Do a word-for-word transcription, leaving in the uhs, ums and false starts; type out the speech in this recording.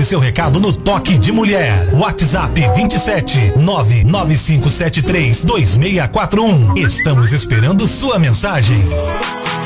Deixe seu recado no Toque de Mulher. WhatsApp vinte e sete nove nove cinco sete três dois seis quatro um. Estamos esperando sua mensagem.